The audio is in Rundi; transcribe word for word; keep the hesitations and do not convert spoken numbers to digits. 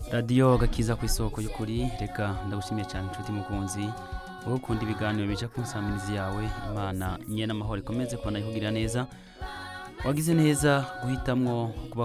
radiyo gakiza ku isoko y'ukuri. Reka ndagushimiye cyane inshuti mukunzi wowe ukunda ibiganiro bica ku nsamirizi yawe. Imana nyene amahoro ikomeze kubona ihugirira neza, wagize neza guhitamwo kuba